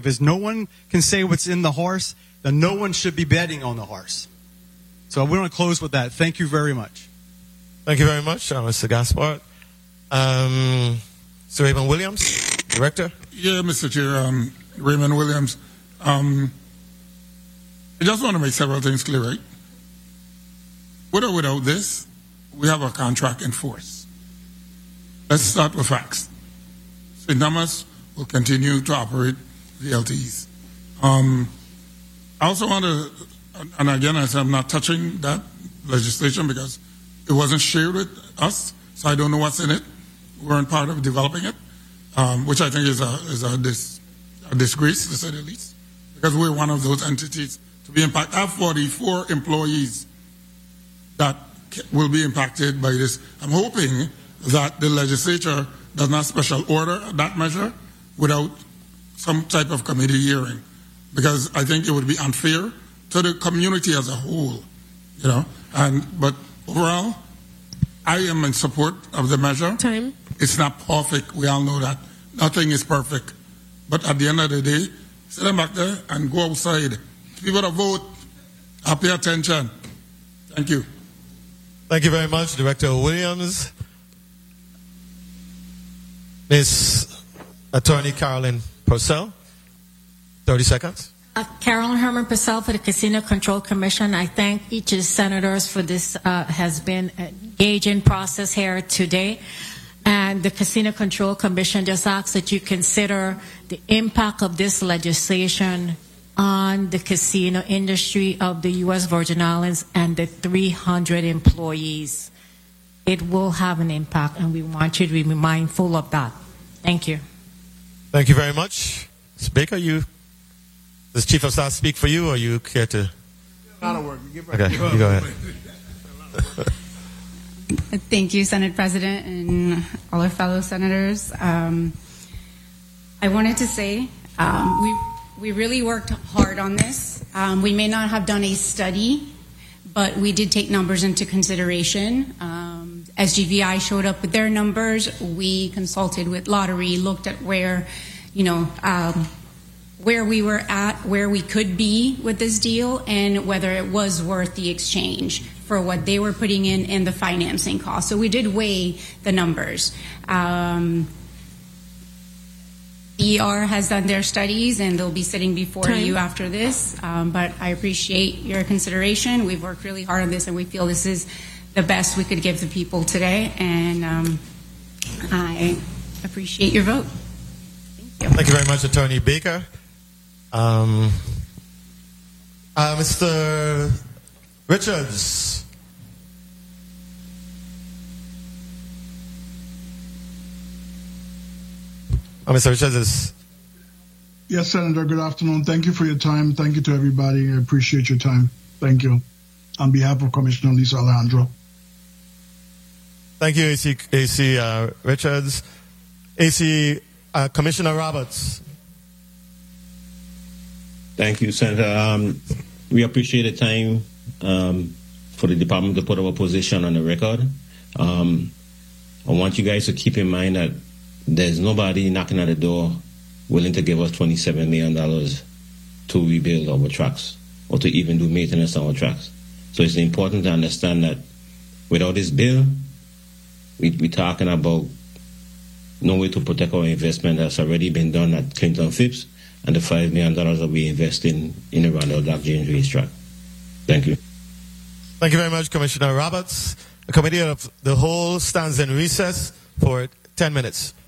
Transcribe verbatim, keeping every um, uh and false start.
perspective is no one can say what's in the horse, then no one should be betting on the horse. So we want to close with that. Thank you very much. Thank you very much, uh, Mister Gaspard. Um, Sir Raymond Williams, Director. Yeah, Mister Chair, um, Raymond Williams. Um, I just want to make several things clear, right? With or without this, we have a contract in force. Let's start with facts. Saint Thomas will continue to operate the L Ts. Um, I also want to, and again, I said I'm not touching that legislation because it wasn't shared with us, so I don't know what's in it. We weren't part of developing it, um, which I think is a is a, dis, a disgrace, to say the least, because we're one of those entities to be impacted. I have forty-four employees that will be impacted by this. I'm hoping that the legislature does not special order that measure without some type of committee hearing, because I think it would be unfair to the community as a whole, you know. And but overall, I am in support of the measure. Time. It's not perfect. We all know that. Nothing is perfect. But at the end of the day, sit them back there and go outside. People that vote, I pay attention. Thank you. Thank you very much, Director Williams. Miz Attorney Carolyn Purcell, thirty seconds. Uh, Carolyn Herman Purcell for the Casino Control Commission. I thank each of the senators for this uh, has been engaging process here today. And the Casino Control Commission just asks that you consider the impact of this legislation on the casino industry of the U S Virgin Islands and the three hundred employees. It will have an impact, and we want you to be mindful of that. Thank you. Thank you very much. Miz Baker, you, does Chief of Staff speak for you, or you care to? A lot of work. Okay, you go ahead. Thank you, Senate President, and all our fellow senators. Um, I wanted to say um, we we really worked hard on this. Um, we may not have done a study, but we did take numbers into consideration. Um, S G V I showed up with their numbers. We consulted with Lottery, looked at where, you know, um, where we were at, where we could be with this deal, and whether it was worth the exchange for what they were putting in and the financing costs. So we did weigh the numbers. Um, E R has done their studies, and they'll be sitting before Time. you after this. Um, but I appreciate your consideration. We've worked really hard on this, and we feel this is the best we could give the people today. And um, I appreciate your vote. Thank you. Thank you very much, Attorney Baker. Um, uh, Mister Richards. Oh, Mister Richards is... Yes, Senator. Good afternoon. Thank you for your time. Thank you to everybody. I appreciate your time. Thank you. On behalf of Commissioner Lisa Alejandro. Thank you, A C, A C uh, Richards. A C uh, Commissioner Roberts. Thank you, Senator. Um, we appreciate the time um, for the department to put our position on the record. Um, I want you guys to keep in mind that there's nobody knocking at the door willing to give us twenty-seven million dollars to rebuild our tracks or to even do maintenance on our tracks. So it's important to understand that without this bill, we, we're talking about no way to protect our investment that's already been done at Clinton Phipps and the five million dollars that we invest in, in the Randall Dock James racetrack. Thank you. Thank you very much, Commissioner Roberts. The Committee of the Whole stands in recess for ten minutes.